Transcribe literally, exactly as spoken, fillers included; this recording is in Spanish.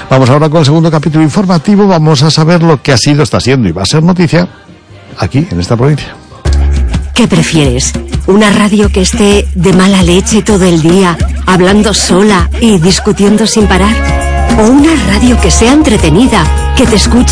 Vamos ahora con el segundo capítulo informativo. Vamos a saber lo que ha sido, está siendo y va a ser noticia aquí, en esta provincia. ¿Qué prefieres? ¿Una radio que esté de mala leche todo el día, hablando sola y discutiendo sin parar? ¿O una radio que sea entretenida, que te escuche